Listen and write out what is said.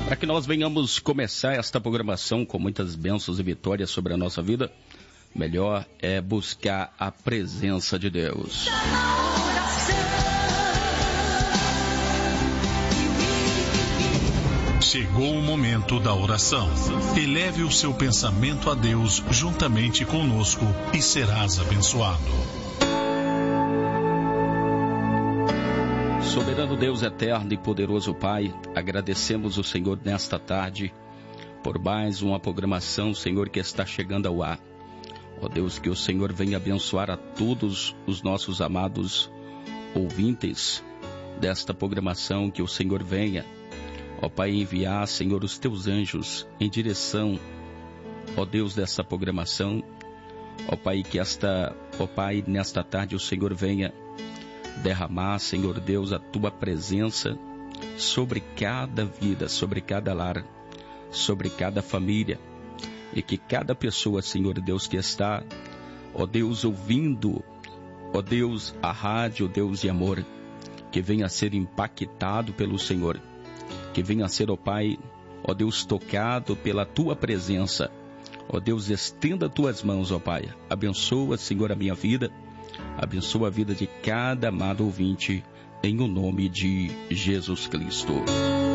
Para que nós venhamos começar esta programação com muitas bênçãos e vitórias sobre a nossa vida, melhor é buscar a presença de Deus. Chegou o momento da oração. Eleve o seu pensamento a Deus juntamente conosco e serás abençoado. Soberano Deus eterno e poderoso Pai, agradecemos o Senhor nesta tarde por mais uma programação, Senhor, que está chegando ao ar. Ó Deus, que o Senhor venha abençoar a todos os nossos amados ouvintes desta programação, que o Senhor venha, ó Pai, enviar, Senhor, os teus anjos em direção, ó Deus, dessa programação. Ó Pai, que nesta tarde o Senhor venha derramar, Senhor Deus, a tua presença sobre cada vida, sobre cada lar, sobre cada família, e que cada pessoa, Senhor Deus, que está, ó Deus, ouvindo, ó Deus, a rádio, Deus de amor, que venha a ser impactado pelo Senhor, que venha a ser, ó Pai, ó Deus, tocado pela tua presença. Ó Deus, estenda tuas mãos, ó Pai, abençoa, Senhor, a minha vida, abençoa a vida de cada amado ouvinte, em o nome de Jesus Cristo.